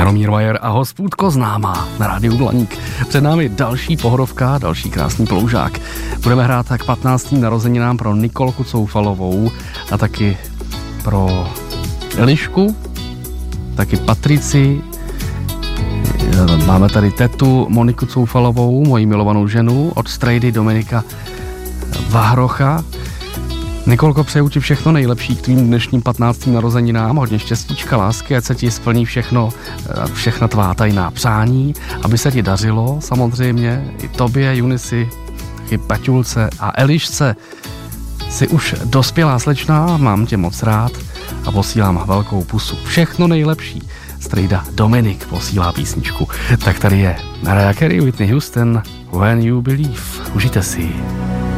Jaromír Majer a hospůdko známá na rádiu Blaník. Před námi další pohodovka, další krásný ploužák. Budeme hrát tak 15. narozeninám pro Nikolku Coufalovou a taky pro Elišku, taky Patrici. Máme tady tetu Moniku Coufalovou, moji milovanou ženu, od strejdy Dominika Vahrocha. Nikolko, přeju ti všechno nejlepší k tvým dnešním 15. narozeninám, hodně štěstíčka, lásky, ať se ti splní všechna tvá tajná přání, aby se ti dařilo, samozřejmě i tobě, Junisi, taky Paťulce a Elišce. Jsi už dospělá slečna, mám tě moc rád a posílám velkou pusu. Všechno nejlepší. Strejda Dominik posílá písničku. Tak tady je Mariah Carey, Whitney Houston, When You Believe. Užijte si.